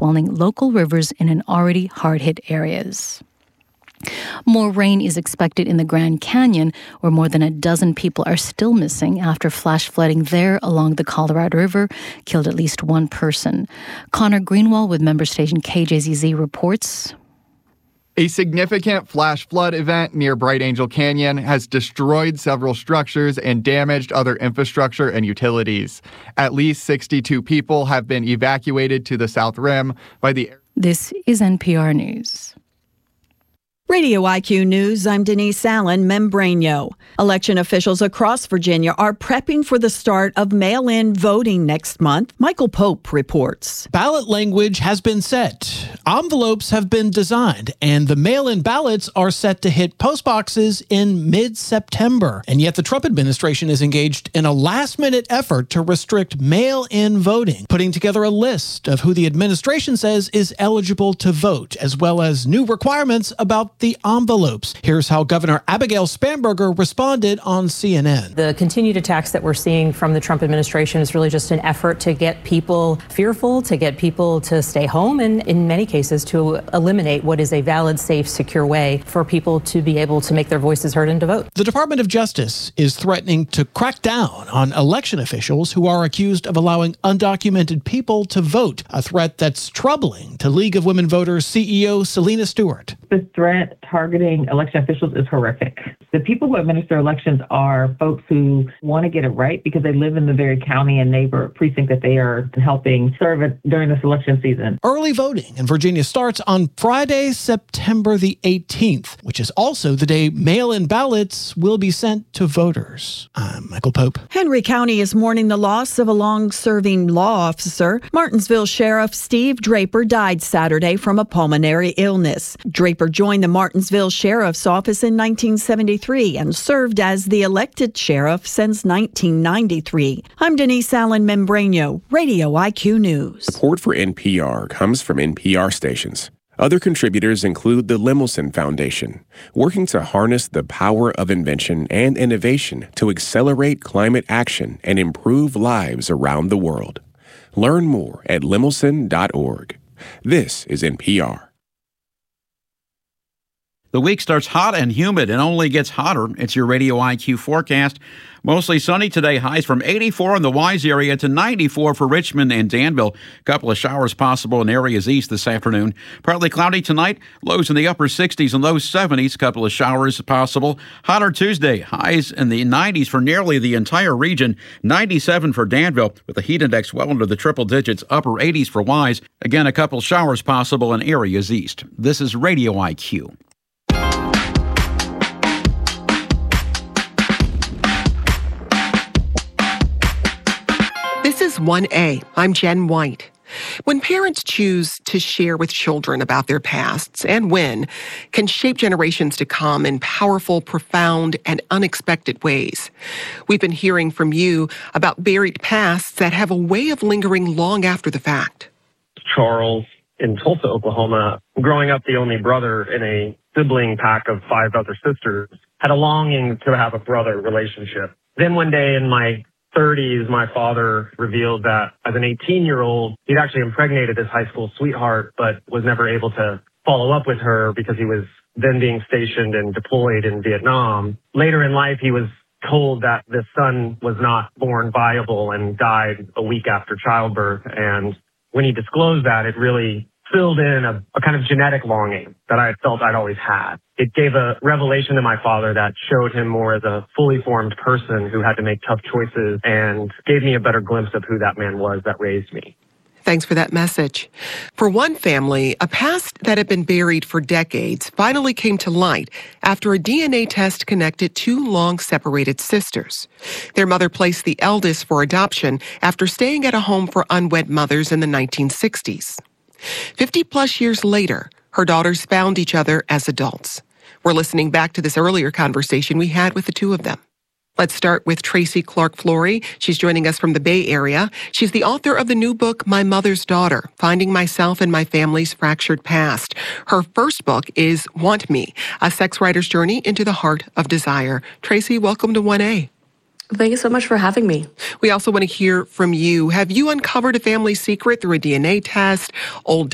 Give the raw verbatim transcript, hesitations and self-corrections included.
swelling local rivers in an already hard-hit areas. More rain is expected in the Grand Canyon, where more than a dozen people are still missing after flash flooding there along the Colorado River killed at least one person. Connor Greenwald with member station K J Z Z reports. A significant flash flood event near Bright Angel Canyon has destroyed several structures and damaged other infrastructure and utilities. At least sixty-two people have been evacuated to the South Rim by the... This is N P R News. Radio I Q News, I'm Denise Allen, Membranio. Election officials across Virginia are prepping for the start of mail-in voting next month. Michael Pope reports. Ballot language has been set. Envelopes have been designed, and the mail-in ballots are set to hit postboxes in mid-September. And yet the Trump administration is engaged in a last-minute effort to restrict mail-in voting, putting together a list of who the administration says is eligible to vote, as well as new requirements about the envelopes. Here's how Governor Abigail Spanberger responded on C N N. The continued attacks that we're seeing from the Trump administration is really just an effort to get people fearful, to get people to stay home, and in many cases to eliminate what is a valid, safe, secure way for people to be able to make their voices heard and to vote. The Department of Justice is threatening to crack down on election officials who are accused of allowing undocumented people to vote, a threat that's troubling to League of Women Voters C E O Selena Stewart. The threat targeting election officials is horrific. The people who administer elections are folks who want to get it right because they live in the very county and neighbor precinct that they are helping serve it during this election season. Early voting in Virginia starts on Friday, September the eighteenth, which is also the day mail-in ballots will be sent to voters. I'm Michael Pope. Henry County is mourning the loss of a long-serving law officer. Martinsville Sheriff Steve Draper died Saturday from a pulmonary illness. Draper joined the Martinsville Sheriff's Office in nineteen seventy-three and served as the elected sheriff since nineteen ninety-three. I'm Denise Allen Membranio, Radio I Q News. Support for N P R comes from N P R stations. Other contributors include the Lemelson Foundation, working to harness the power of invention and innovation to accelerate climate action and improve lives around the world. Learn more at lemelson dot org. This is N P R. The week starts hot and humid and only gets hotter. It's your Radio I Q forecast. Mostly sunny today, highs from eighty-four in the Wise area to ninety-four for Richmond and Danville. A couple of showers possible in areas east this afternoon. Partly cloudy tonight, lows in the upper sixties and low seventies. A couple of showers possible. Hotter Tuesday, highs in the nineties for nearly the entire region. ninety-seven for Danville, with the heat index well into the triple digits, upper eighties for Wise. Again, a couple showers possible in areas east. This is Radio I Q. This is one A. I'm Jen White. When parents choose to share with children about their pasts and when can shape generations to come in powerful, profound, and unexpected ways. We've been hearing from you about buried pasts that have a way of lingering long after the fact. Charles in Tulsa, Oklahoma, growing up the only brother in a sibling pack of five other sisters, had a longing to have a brother relationship. Then one day in my thirties, my father revealed that as an eighteen-year-old, he'd actually impregnated his high school sweetheart, but was never able to follow up with her because he was then being stationed and deployed in Vietnam. Later in life, he was told that the son was not born viable and died a week after childbirth. And when he disclosed that, it really filled in a, a kind of genetic longing that I felt I'd always had. It gave a revelation to my father that showed him more as a fully formed person who had to make tough choices and gave me a better glimpse of who that man was that raised me. Thanks for that message. For one family, a past that had been buried for decades finally came to light after a D N A test connected two long-separated sisters. Their mother placed the eldest for adoption after staying at a home for unwed mothers in the nineteen sixties. Fifty-plus years later, her daughters found each other as adults. We're listening back to this earlier conversation we had with the two of them. Let's start with Tracy Clark Flory. She's joining us from the Bay Area. She's the author of the new book, My Mother's Daughter, Finding Myself and My Family's Fractured Past. Her first book is Want Me, a sex writer's journey into the heart of desire. Tracy, welcome to one A. Thank you so much for having me. We also want to hear from you. Have you uncovered a family secret through a D N A test, old